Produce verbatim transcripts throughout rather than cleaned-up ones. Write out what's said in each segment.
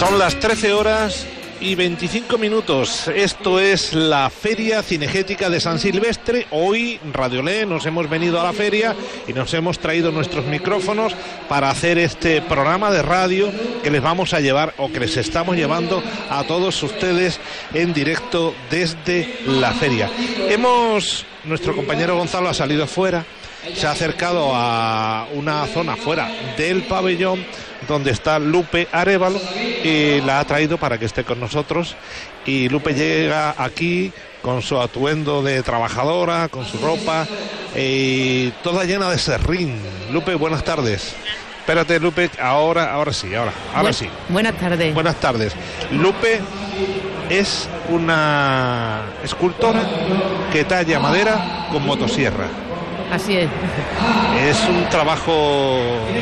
Son las trece horas y veinticinco minutos. Esto es la Feria Cinegética de San Silvestre. Hoy, Radiolé, nos hemos venido a la feria y nos hemos traído nuestros micrófonos para hacer este programa de radio que les vamos a llevar, o que les estamos llevando a todos ustedes en directo desde la feria. Hemos, nuestro compañero Gonzalo ha salido fuera, se ha acercado a una zona fuera del pabellón donde está Lupe Arévalo y la ha traído para que esté con nosotros. Y Lupe llega aquí con su atuendo de trabajadora, con su ropa y toda llena de serrín. Lupe, buenas tardes. Espérate, Lupe, ahora, ahora sí, ahora, ahora sí. Buenas tardes. Buenas tardes. Lupe es una escultora que talla madera con motosierra. Así es. Es un trabajo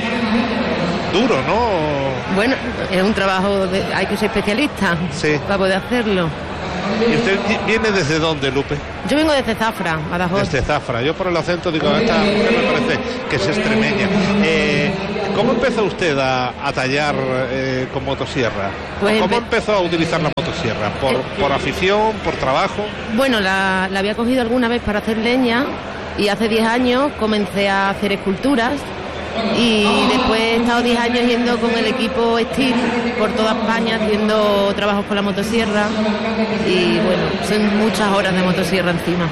duro, ¿no? Bueno, es un trabajo, de, hay que ser especialista, sí, para poder hacerlo. ¿Y usted viene desde dónde, Lupe? Yo vengo desde Zafra, Badajoz. Desde Zafra. Yo por el acento digo, esta mujer me parece que es extremeña. Eh, ¿Cómo empezó usted a, a tallar eh, con motosierra? Pues ¿Cómo empe... empezó a utilizar la motosierra? ¿Por, eh, por afición, por trabajo? Bueno, la, la había cogido alguna vez para hacer leña y hace diez años comencé a hacer esculturas. Y después he estado diez años yendo con el equipo Steel por toda España haciendo trabajos con la motosierra y bueno, son muchas horas de motosierra encima.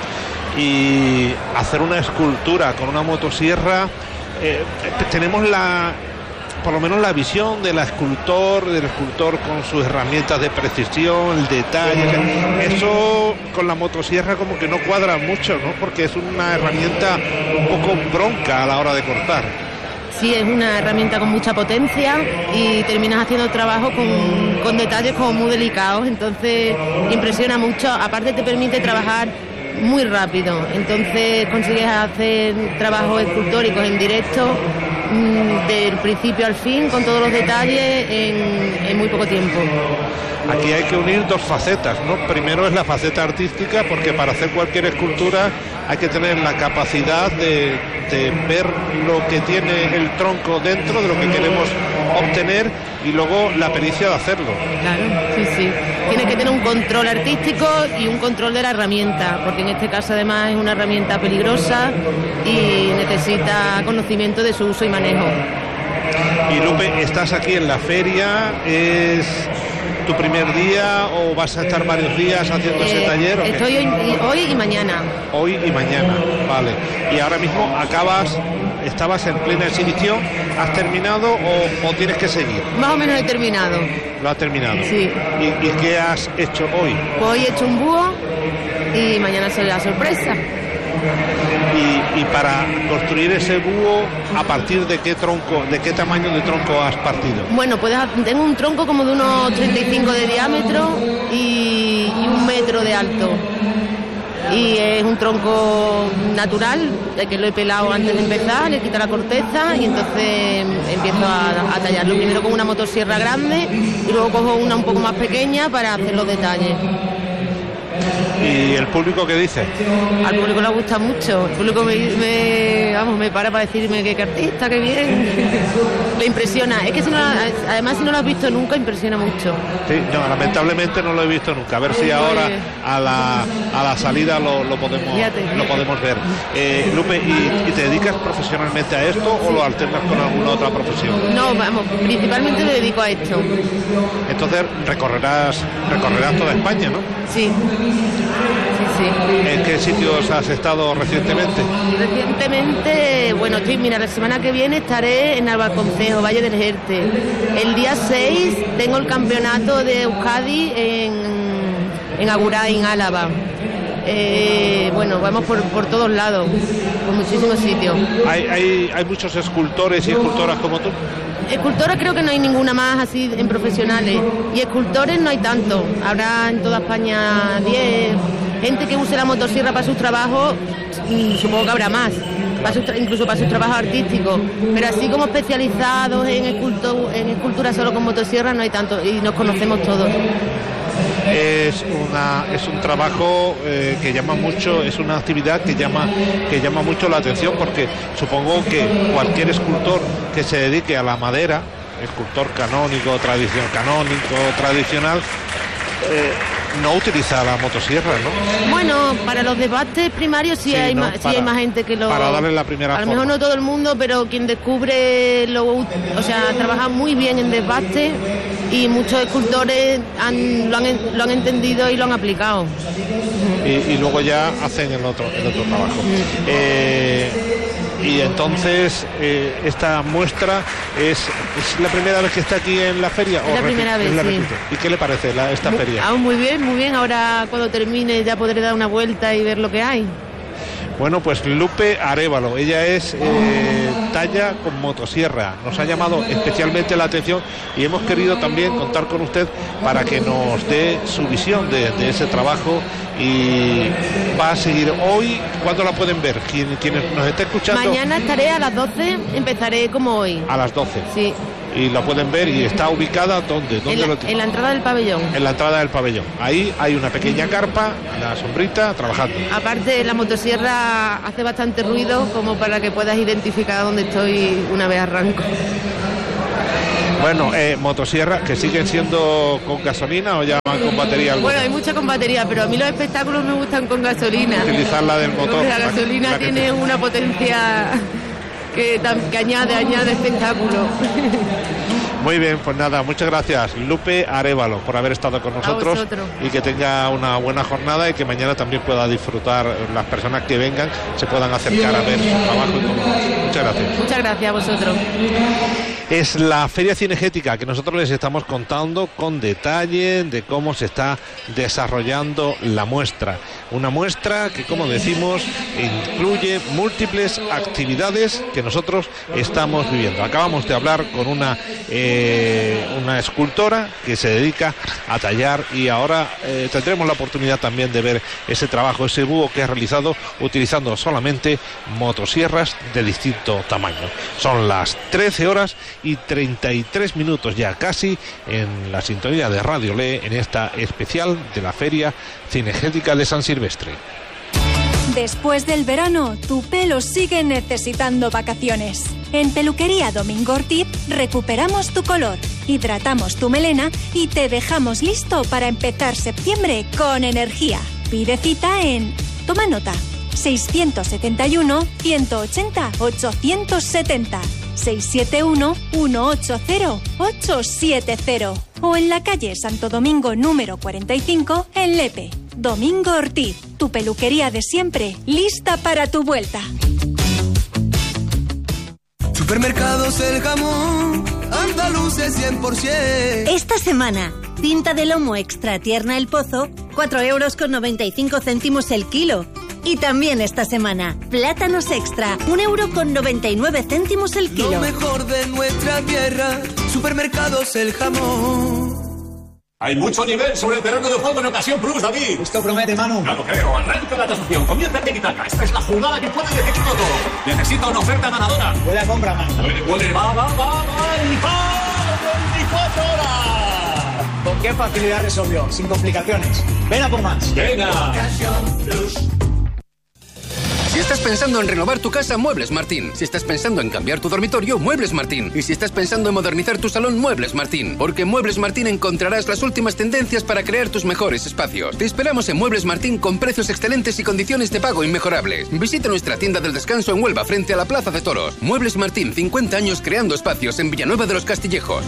Y hacer una escultura con una motosierra, eh, tenemos la, por lo menos la visión del escultor, del escultor con sus herramientas de precisión, el detalle. Eso con la motosierra como que no cuadra mucho, ¿no? Porque es una herramienta un poco bronca a la hora de cortar. Sí, es una herramienta con mucha potencia y terminas haciendo trabajo con, con detalles como muy delicados, entonces impresiona mucho. Aparte te permite trabajar muy rápido, entonces consigues hacer trabajos escultóricos en directo del principio al fin, con todos los detalles en, en muy poco tiempo. Aquí hay que unir dos facetas, ¿no? Primero es la faceta artística, porque para hacer cualquier escultura hay que tener la capacidad de, de ver lo que tiene el tronco dentro de lo que queremos obtener, y luego la pericia de hacerlo. Claro, sí, sí. Tienes que tener un control artístico y un control de la herramienta, porque en este caso además es una herramienta peligrosa y necesita conocimiento de su uso y manejo. Y Lupe, estás aquí en la feria, ¿es tu primer día o vas a estar varios días haciendo eh, ese taller? ¿O estoy hoy, hoy y mañana. Hoy y mañana, vale. Y ahora mismo acabas, estabas en plena exhibición, ¿has terminado o, o tienes que seguir? Más o menos he terminado. ¿Lo has terminado? Sí. ¿Y, y qué has hecho hoy? Pues hoy he hecho un búho y mañana será sorpresa. Y, y para construir ese búho, ¿a partir de qué tronco, de qué tamaño de tronco has partido? Bueno, pues tengo un tronco como de unos treinta y cinco de diámetro y, y un metro de alto. Y es un tronco natural, de que lo he pelado antes de empezar, le quito la corteza y entonces empiezo a, a tallarlo primero con una motosierra grande y luego cojo una un poco más pequeña para hacer los detalles. ¿Y el público qué dice? Al público le gusta mucho. El público me, me, vamos, me para para decirme que qué artista, qué bien. Le impresiona. Es que si no, además si no lo has visto nunca, impresiona mucho. Sí, no, lamentablemente no lo he visto nunca. A ver si ahora a la, a la salida lo, lo, podemos, lo podemos ver. Eh, Lupe, ¿y, ¿y te dedicas profesionalmente a esto o lo alternas con alguna otra profesión? No, vamos, principalmente me dedico a esto. Entonces recorrerás, recorrerás toda España, ¿no? Sí. Sí, sí. ¿En qué sitios has estado recientemente? Recientemente, bueno, estoy, mira, la semana que viene estaré en Albalconcejo, Valle del Jerte. El día seis tengo el campeonato de Euskadi en, en Agurain, Álava. Eh, bueno, vamos por, por todos lados, por muchísimos sitios. ¿Hay, hay, ¿Hay muchos escultores y escultoras como tú? Escultoras creo que no hay ninguna más así en profesionales, y escultores no hay tanto. Habrá en toda España diez, gente que use la motosierra para sus trabajos, supongo que habrá más, para sus, incluso para sus trabajos artísticos, pero así como especializados en, esculto, en escultura solo con motosierra no hay tanto, y nos conocemos todos. Es una es un trabajo eh, que llama mucho, es una actividad que llama que llama mucho la atención, porque supongo que cualquier escultor que se dedique a la madera escultor canónico, tradición canónico, tradicional, eh, no utiliza la motosierra, ¿no? Bueno, para los debates primarios sí, sí, hay, ¿no? más, para, sí hay más gente que lo... Para darle la primera A lo forma. mejor no todo el mundo, pero quien descubre, lo, o sea, trabaja muy bien en debate y muchos escultores han, lo, han, lo han entendido y lo han aplicado. Y, y luego ya hacen el otro, el otro trabajo. Mm. Eh, y entonces eh, esta muestra es, es la primera vez que está aquí en la feria. Es la primera vez, la sí. ¿Y qué le parece la, esta muy, feria? Aún muy bien, muy bien. Ahora cuando termine ya podré dar una vuelta y ver lo que hay. Bueno, pues Lupe Arévalo, ella es eh, talla con motosierra. Nos ha llamado especialmente la atención y hemos querido también contar con usted para que nos dé su visión de, de ese trabajo. Y va a seguir hoy. ¿Cuándo la pueden ver? Quien, quienes nos está escuchando. Mañana estaré a las doce, empezaré como hoy. A las doce. Sí. Y la pueden ver y está ubicada ¿dónde? ¿Dónde en, la, lo en la entrada del pabellón. En la entrada del pabellón. Ahí hay una pequeña carpa, la sombrita, trabajando. Aparte, la motosierra hace bastante ruido como para que puedas identificar dónde estoy una vez arranco. Bueno, eh, motosierra, que siguen siendo con gasolina o ya van con batería alguna. Bueno, hay mucha con batería, pero a mí los espectáculos me gustan con gasolina. Utilizar la del motor. La gasolina la, la tiene te... una potencia que, que añade, añade espectáculo. Muy bien, pues nada, muchas gracias Lupe Arévalo por haber estado con nosotros y que tenga una buena jornada y que mañana también pueda disfrutar, las personas que vengan se puedan acercar a ver su trabajo y todo. Muchas gracias. Muchas gracias a vosotros. Es la Feria Cinegética que nosotros les estamos contando con detalle de cómo se está desarrollando la muestra. Una muestra que, como decimos, incluye múltiples actividades que nosotros estamos viviendo. Acabamos de hablar con una, eh, una escultora que se dedica a tallar y ahora eh, tendremos la oportunidad también de ver ese trabajo, ese búho que ha realizado utilizando solamente motosierras de distinto tamaño. Son las trece horas y treinta y tres minutos ya casi en la sintonía de Radio Le en esta especial de la Feria Cinegética de San Silvestre. Después del verano, tu pelo sigue necesitando vacaciones. En Peluquería Domingo Ortiz recuperamos tu color, hidratamos tu melena y te dejamos listo para empezar septiembre con energía. Pide cita en... Toma nota. seiscientos setenta y uno, ciento ochenta, ochocientos setenta. seis siete uno, uno ocho cero, ocho siete cero o en la calle Santo Domingo número cuarenta y cinco en Lepe. Domingo Ortiz, tu peluquería de siempre, lista para tu vuelta. Supermercados El Jamón, andaluces cien por ciento. Esta semana, cinta de lomo extra tierna El Pozo, cuatro euros con noventa y cinco céntimos el kilo. Y también esta semana, plátanos extra, un euro con noventa y nueve céntimos el kilo. Lo mejor de nuestra tierra, Supermercados El Jamón. Hay mucho nivel sobre el terreno de juego en Ocasión Plus, David. Esto promete, Manu. Ya lo creo. Arranca la tasación. Comienza el tiki-taka. Esta es la jugada que puede decidirlo todo. Necesita una oferta ganadora. Huele a compra, Manu. Huele, huele. Va, va, va, va. veinticuatro horas. ¿Con qué facilidad resolvió? Sin complicaciones. Ven a por más. Venga. Ocasión Plus. Si estás pensando en renovar tu casa, Muebles Martín. Si estás pensando en cambiar tu dormitorio, Muebles Martín. Y si estás pensando en modernizar tu salón, Muebles Martín. Porque en Muebles Martín encontrarás las últimas tendencias para crear tus mejores espacios. Te esperamos en Muebles Martín con precios excelentes y condiciones de pago inmejorables. Visita nuestra tienda del descanso en Huelva frente a la Plaza de Toros. Muebles Martín, cincuenta años creando espacios en Villanueva de los Castillejos.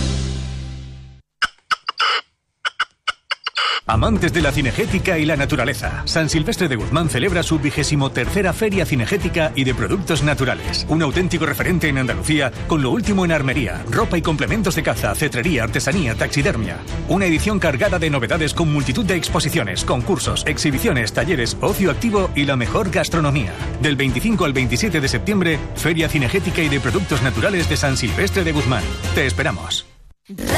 Amantes de la cinegética y la naturaleza, San Silvestre de Guzmán celebra su vigésimo tercera Feria Cinegética y de Productos Naturales. Un auténtico referente en Andalucía con lo último en armería, ropa y complementos de caza, cetrería, artesanía, taxidermia. Una edición cargada de novedades con multitud de exposiciones, concursos, exhibiciones, talleres, ocio activo y la mejor gastronomía. Del veinticinco al veintisiete de septiembre, Feria Cinegética y de Productos Naturales de San Silvestre de Guzmán. Te esperamos.